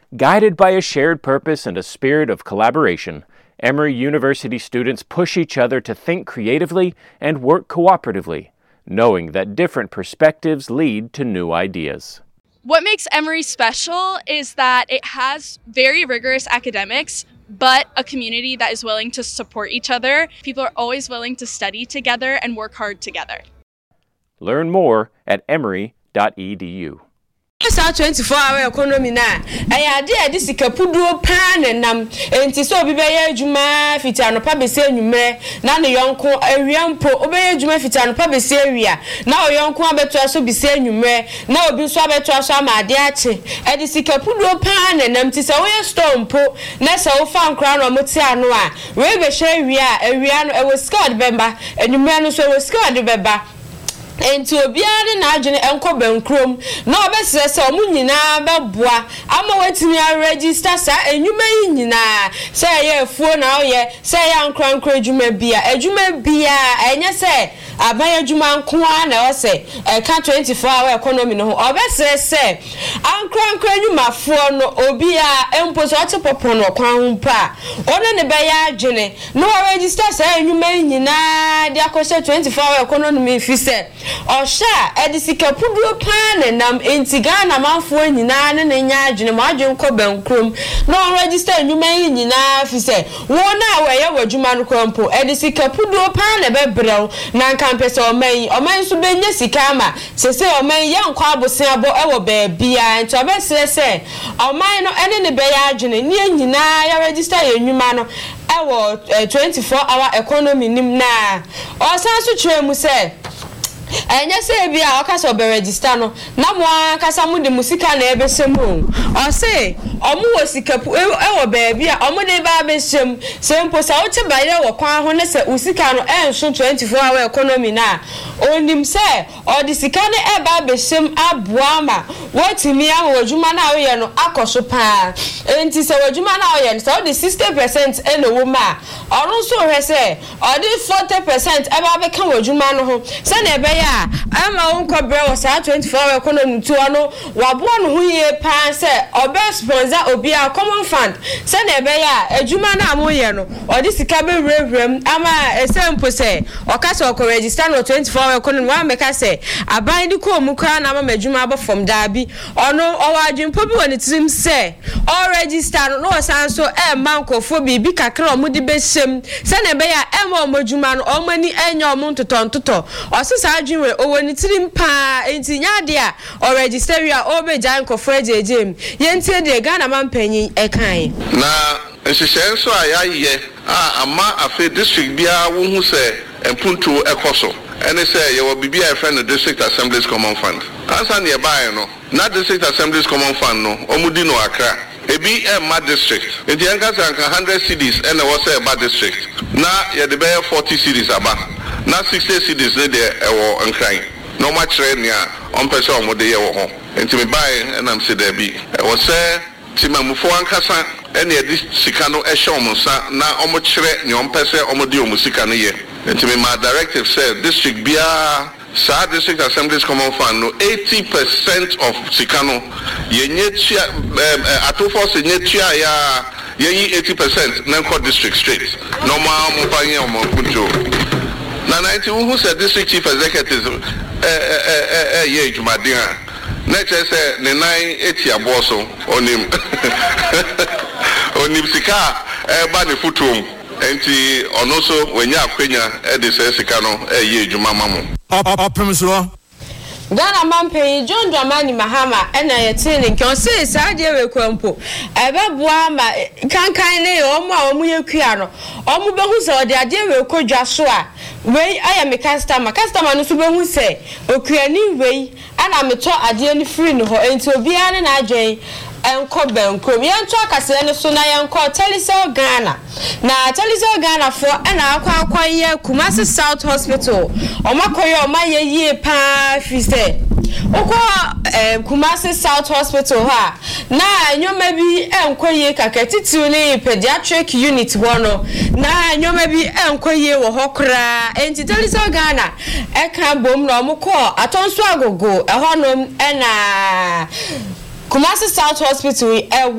Guided by a shared purpose and a spirit of collaboration, Emory University students push each other to think creatively and work cooperatively, knowing that different perspectives lead to new ideas. What makes Emory special is that it has very rigorous academics, but a community that is willing to support each other. People are always willing to study together and work hard together. Learn more at emory.edu. Sa 24-hour economy na ayade ade sikapuduo pan nam enti so obi beye adwuma fitiano pa bese anwumre na ne yonko awiampo obeye adwuma fitiano pa bese awia na oyonko abeto aso bese anwumre na obi so abeto aso amade ache ade sikapuduo pan nam ti se wo stompo na se wo fa nkra no moti ano a we be awia no e wo squad bemba anwumre no so wo squad beba enti obiara na adwene enko bankrom na obesere se omunyina beboa ama watimi a register sa enwuma yi nyina se ye efuo na oye se ya nkrankra adwuma bia enye se aban adwuma nko na o se ka 24-hour economy no obesere se ankrankra adwuma fuo no obia empo so otepopo no kwan ho pa one ne be ya adwene no register sa enwuma yi nyina dia ko se 24-hour economy fi se Osha edisika puduo pan nam entiga na manfo nyina ne nya adwene ma adwen ko bankrom no register enwuma yi nyina fi se wona aweye wadwuma no kwampo edisika puduo pan na bebrew na nkampese oman so benya sika ma sese oman ye nkwa abosen abo ewo baabia nti obesere se oman no ene ne be ya adwene ne nyina ya register enwuma no ewo 24-hour economy nim na osan so twemu se enye se bia okasa obe register no na mo akasa mu de musika na ebesemu o se omu wo sikapu ewo baabia omu de ba besem sempo sa uche baile wo kwan ho ne se usika no enso 24-hour economy na onim se odi sika ne eba besem aboa ma wotimi ahụ adwuma na oye no akoso pa enti se adwuma na oye no se odi 60% eno ma orun so hwe se odi 40% eba be kan adwuma no ho se na ebe ya ama unko bre wo sa 24-hour economy tu ono wabo no hu ye pa se obe sponsor obi a common fund se na ebe ya adwuma na amoye no odi sika be rewrem ama esempo se okasa okọ register no 24-hour economy wa meka se aban di ko mu kra na ama adwuma ba from dabi ono owadwempo bi woni trim se all register no sanso mankofo bi kakra omudi besem se na ebe ya omadwuma no omani enya omuntotontoto osesa adwinwe owoni trim pa enti nyade a all register wi a obeja nkofo ejejem yentie de Ghana mampanyin ekan na nhyehyɛnso a yaye ama afi district bia wo hu se empuntu ekoso ene say you will be a friend of District Assembly's Common Fund. Answer nearby, no. Not District Assembly's Common Fund, no. Omudi no Accra. Ebi ma district. In the Angas 100 cities and was a bad district. Now you the 40 cities aba. Now 60 cities there and crying. No much rain ya on person mo dey wo ho. Enti me buy and am say there be. I was say Timamufo ankasa ene edi sika no ehye omonsa na omo kire ne ompese omo di omusika no ye. Enti me my directive said district bia sa District Assembly's Common Fund no 80% of sikano yenye tia atofo se nye tia ya yeyi 80% na nko district straight normal mo panye omo kunjo na 90 who said district chief executive ye jumadin next say ne 980 aboso onim sika ba ne futum enti ono so wenya akwenya de se sika no ye adwuma mamo opemso Ghana mampe John Dramani Mahama ena yete ne nke o se sa de we kwampo ebeboa ma kankan ne omo a omo yekua no omo behu se ode ade we kodwa so a we aya me customer no so behu se okua ni we ana meto ade ni free no ho enti obiara na adwen enko benkom yento akase ne so na yenko Telecel Ghana na Telecel Ghana for na akwa ye Kumasi South Hospital omakoye omaye yie pa fi se okwa Kumasi South Hospital ha na nyoma bi enkoye kakatiti ne pediatric unit wono na nyoma bi enkoye wo hokra enti Telecel Ghana eka bom na omko atonso agogo ehonom na Kumasi South Hospital